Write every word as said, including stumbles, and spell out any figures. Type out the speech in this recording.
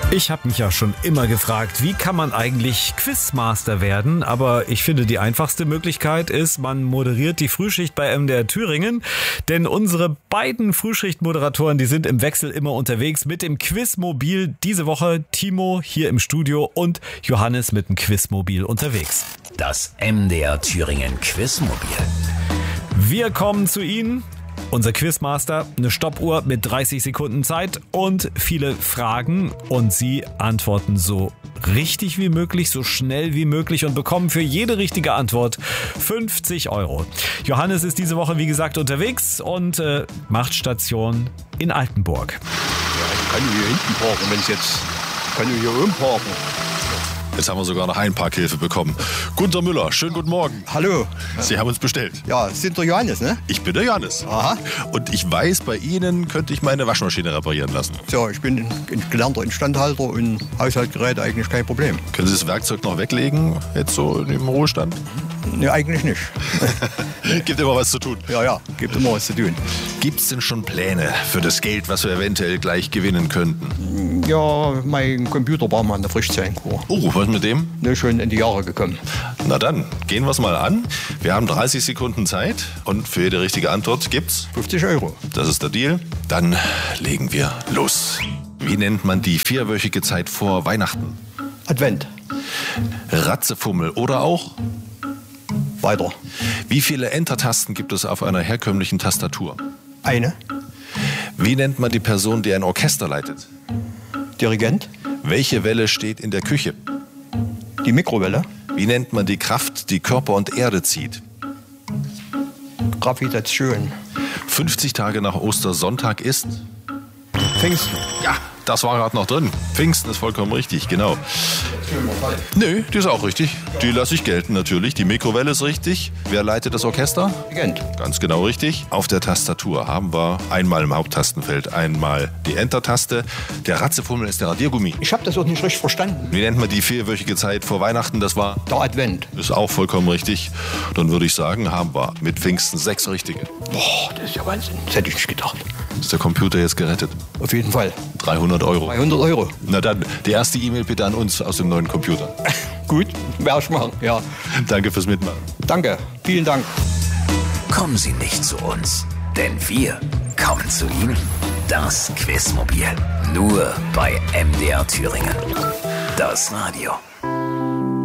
Ich habe mich ja schon immer gefragt, wie kann man eigentlich Quizmaster werden? Aber ich finde, die einfachste Möglichkeit ist, man moderiert die Frühschicht bei M D R Thüringen. Denn unsere beiden Frühschicht-Moderatoren, die sind im Wechsel immer unterwegs mit dem Quizmobil. Diese Woche Timo hier im Studio und Johannes mit dem Quizmobil unterwegs. Das M D R Thüringen Quizmobil. Wir kommen zu Ihnen. Unser Quizmaster, eine Stoppuhr mit dreißig Sekunden Zeit und viele Fragen. Und Sie antworten so richtig wie möglich, so schnell wie möglich und bekommen für jede richtige Antwort fünfzig Euro. Johannes ist diese Woche, wie gesagt, unterwegs und äh, macht Station in Altenburg. Ja, ich kann hier hinten parken, wenn es jetzt... kann ich hier oben parken. Jetzt haben wir sogar noch Einparkhilfe bekommen. Gunter Müller, schönen guten Morgen. Hallo. Sie haben uns bestellt. Ja, sind der Johannes, ne? Ich bin der Johannes. Aha. Und ich weiß, bei Ihnen könnte ich meine Waschmaschine reparieren lassen. So, ich bin ein gelernter Instandhalter und Haushaltsgeräte eigentlich kein Problem. Können Sie das Werkzeug noch weglegen, jetzt so im Ruhestand? Ne, eigentlich nicht. Gibt immer was zu tun. Ja, ja, gibt immer was zu tun. Gibt es denn schon Pläne für das Geld, was wir eventuell gleich gewinnen könnten? Ja, mein Computer war mal in der Frischzellenkur. Oh, was mit dem? Ne, schon in die Jahre gekommen. Na dann, gehen wir es mal an. Wir haben dreißig Sekunden Zeit und für jede richtige Antwort gibt's fünfzig Euro. Das ist der Deal. Dann legen wir los. Wie nennt man die vierwöchige Zeit vor Weihnachten? Advent. Ratzefummel oder auch? Weiter. Wie viele Enter-Tasten gibt es auf einer herkömmlichen Tastatur? Eine. Wie nennt man die Person, die ein Orchester leitet? Dirigent. Welche Welle steht in der Küche? Die Mikrowelle. Wie nennt man die Kraft, die Körper und Erde zieht? Gravitation. fünfzig Tage nach Ostersonntag ist? Pfingsten. Ja, das war gerade noch drin. Pfingsten ist vollkommen richtig, genau. Nö, die ist auch richtig. Die lasse ich gelten natürlich. Die Mikrowelle ist richtig. Wer leitet das Orchester? Dirigent. Ganz genau richtig. Auf der Tastatur haben wir einmal im Haupttastenfeld einmal die Enter-Taste. Der Ratzefummel ist der Radiergummi. Ich habe das auch nicht richtig verstanden. Wie nennt man die vierwöchige Zeit vor Weihnachten? Das war? Der Advent. Ist auch vollkommen richtig. Dann würde ich sagen, haben wir mit Pfingsten sechs richtige. Boah, das ist ja Wahnsinn. Das hätte ich nicht gedacht. Ist der Computer jetzt gerettet? Auf jeden Fall. dreihundert Euro. dreihundert Euro. Na dann, die erste E-Mail bitte an uns aus dem neuen Computer. Gut, werde ich machen, ja. Danke fürs Mitmachen. Danke, vielen Dank. Kommen Sie nicht zu uns, denn wir kommen zu Ihnen. Das Quizmobil. Nur bei M D R Thüringen. Das Radio.